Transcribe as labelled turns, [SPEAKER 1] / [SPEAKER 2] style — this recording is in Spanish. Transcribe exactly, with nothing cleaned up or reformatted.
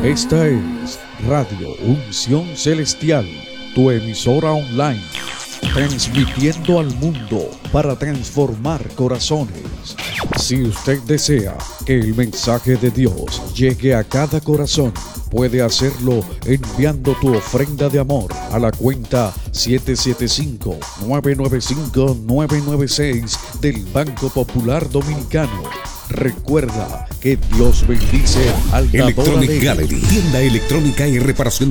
[SPEAKER 1] Esta es Radio Unción Celestial, tu emisora online, transmitiendo al mundo para transformar corazones. Si usted desea que el mensaje de Dios llegue a cada corazón, puede hacerlo enviando tu ofrenda de amor a la cuenta siete siete cinco, nueve nueve cinco, nueve nueve seis del Banco Popular Dominicano. Recuerda que Dios bendice al dador
[SPEAKER 2] Electronic
[SPEAKER 1] alegre.
[SPEAKER 2] Gallery, tienda electrónica y reparación